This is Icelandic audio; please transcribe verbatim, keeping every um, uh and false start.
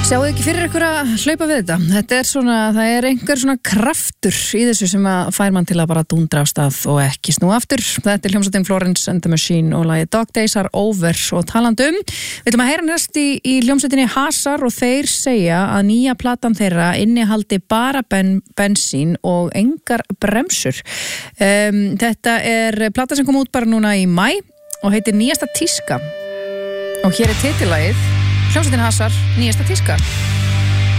Sjáu ekki fyrir ykkur að hlaupa við þetta. Þetta er svona, það er einhver svona kraftur í þessu sem að fær mann til að bara dúndra af stað og ekki snúa aftur. Þetta er hljómsveitin Florence and the Machine og lagið Dog Days Are Over og talandum. Við ætlum að heyra næst í, í hljómsveitinni Hasar og þeir segja að nýja platan þeirra innihaldi bara ben, bensín og engar bremsur. Um, þetta er plata sem kom út bara núna í maí og heitir Nýjasta tíska. Og hér er titillagið Hljómsveitin Hasar, Nýjasta tíska.